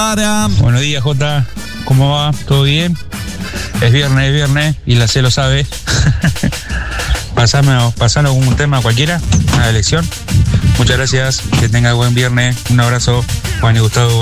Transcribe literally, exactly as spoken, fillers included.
Buenos días, Jota. ¿Cómo va? ¿Todo bien? Es viernes, es viernes y la C lo sabe. Pasame, pasando un tema cualquiera, una elección. Muchas gracias, que tenga buen viernes. Un abrazo, Juan y Gustavo.